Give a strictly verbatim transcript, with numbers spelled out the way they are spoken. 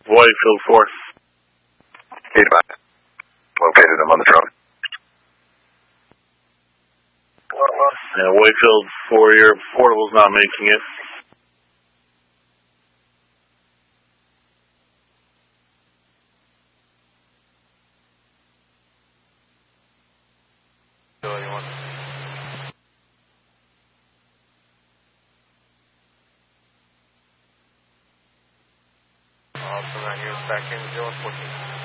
Whitefield four. Eight about. Located him on the drone. Yeah, Whitefield four, your portable's not making it. Awesome, right here, back in zero fourteen.